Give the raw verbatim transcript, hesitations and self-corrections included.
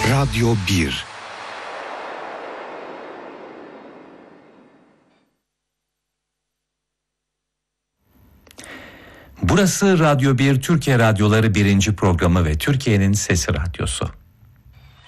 Radyo bir. Burası Radyo bir, Türkiye Radyoları birinci programı ve Türkiye'nin Sesi Radyosu.